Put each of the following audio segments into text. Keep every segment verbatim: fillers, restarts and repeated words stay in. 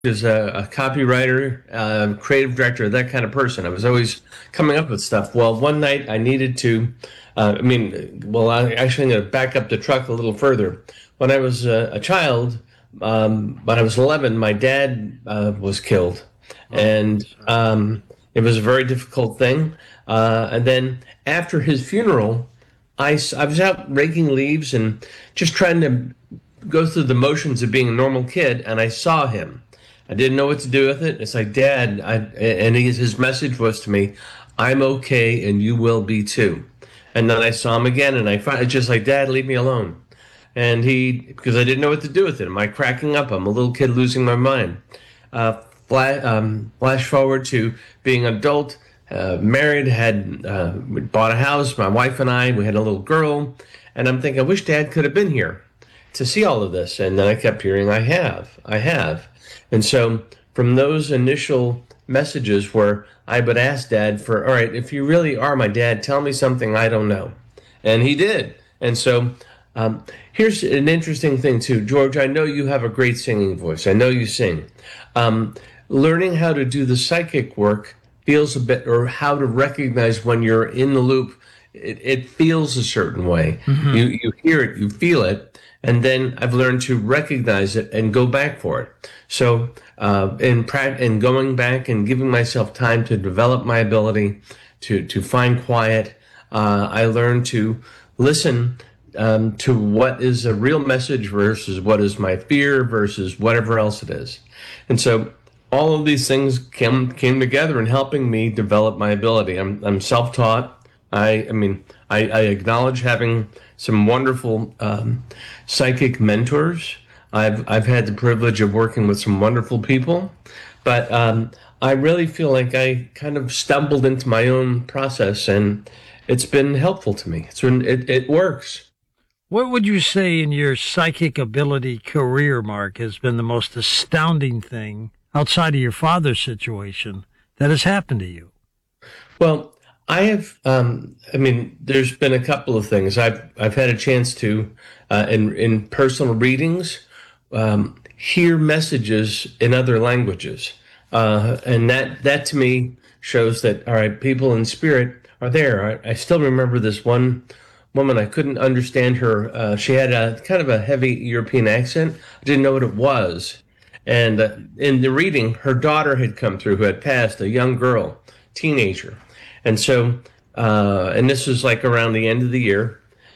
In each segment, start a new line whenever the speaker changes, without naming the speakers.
as a, a copywriter, uh, creative director, that kind of person. I was always coming up with stuff. Well, one night I needed to, uh, I mean, well, I actually I'm going to back up the truck a little further. When I was a, a child, um, when I was eleven, my dad uh, was killed.
Oh,
And
sorry.
um, it was a very difficult thing. Uh, and then after his funeral, I, s- I was out raking leaves and just trying to go through the motions of being a normal kid, and I saw him. I didn't know what to do with it. It's like, Dad, I, and his, his message was to me, I'm okay and you will be too. And then I saw him again and I finally just like, Dad, leave me alone. And he, because I didn't know what to do with it. Am I cracking up? I'm a little kid losing my mind. Uh, flash, um, flash forward to being an adult, uh, married, had uh, we bought a house. My wife and I, we had a little girl, and I'm thinking, I wish Dad could have been here to see all of this. And then I kept hearing, I have, I have. And so from those initial messages where I would ask Dad for, all right, if you really are my dad, tell me something I don't know. And he did. And so um, here's an interesting thing, too. George, I know you have a great singing voice. I know you sing. Um, learning how to do the psychic work feels a bit, or how to recognize when you're in the loop, it, it feels a certain way.
Hmm.
You, you hear it, you feel it, and then I've learned to recognize it and go back for it. So, uh, in pra- in going back and giving myself time to develop my ability to to find quiet, uh, I learned to listen um, to what is a real message versus what is my fear versus whatever else it is. And so all of these things came came together in helping me develop my ability. I'm I'm self-taught. I I mean I, I acknowledge having some wonderful um, psychic mentors. I've I've had the privilege of working with some wonderful people, but um, I really feel like I kind of stumbled into my own process, and it's been helpful to me. It's been, it it works.
What would you say in your psychic ability career, Mark, has been the most astounding thing outside of your father's situation that has happened to you?
Well, I have. Um, I mean, there's been a couple of things. I've I've had a chance to, uh, in in personal readings, um, hear messages in other languages, uh, and that that to me shows that all right, people in spirit are there. I, I still remember this one woman. I couldn't understand her. Uh, she had a kind of a heavy European accent. I didn't know what it was. And uh, in the reading, her daughter had come through who had passed, a young girl, teenager. And so, uh, and this was like around the end of the year.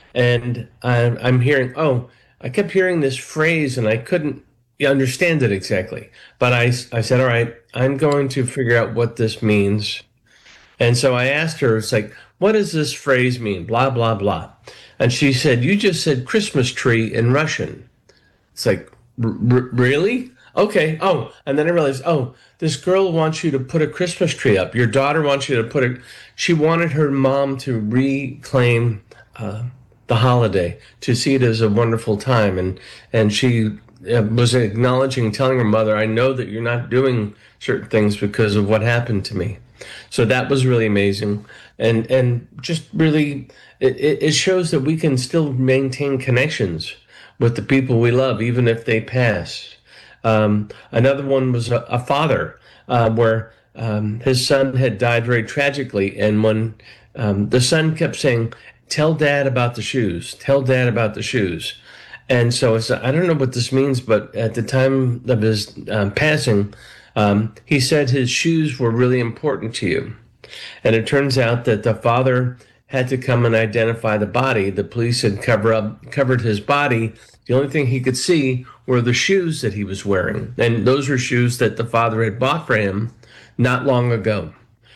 And I, I'm hearing, oh, I kept hearing this phrase and I couldn't understand it exactly. But I, I said, all right, I'm going to figure out what this means. And so I asked her, it's like, what does this phrase mean? Blah, blah, blah. And she said, you just said Christmas tree in Russian. It's like, R- r- really? Okay. Oh, and then I realized, oh, this girl wants you to put a Christmas tree up. Your daughter wants you to put a. She wanted her mom to reclaim uh, the holiday, to see it as a wonderful time, and and she uh, was acknowledging, telling her mother, "I know that you're not doing certain things because of what happened to me." So that was really amazing, and and just really, it, it shows that we can still maintain connections with the people we love, even if they pass. Um, another one was a, a father, uh, where um, his son had died very tragically, and when um, the son kept saying, "Tell Dad about the shoes. Tell Dad about the shoes." And so it's, I don't know what this means, but at the time of his um, passing, um, he said his shoes were really important to you. And it turns out that the father had to come and identify the body. The police had cover up, covered his body. The only thing he could see were the shoes that he was wearing. And those were shoes that the father had bought for him not long ago.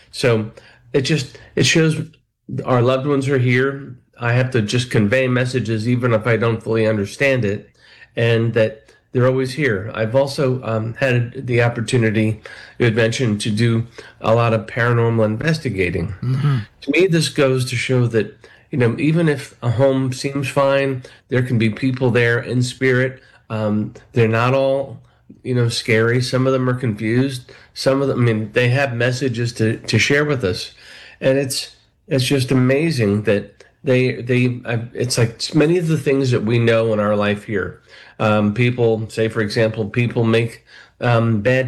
So it just, it shows our loved ones are here. I have to just convey messages, even if I don't fully understand it, and that they're always here. I've also um, had the opportunity, you had mentioned, to do a lot of paranormal investigating.
Hmm.
To me, this goes to show that, you know, even if a home seems fine, there can be people there in spirit. Um, they're not all, you know, scary. Some of them are confused. Some of them, I mean, they have messages to, to share with us. And it's, it's just amazing that they, they, uh, it's like many of the things that we know in our life here. Um, people say, for example, people make um, bad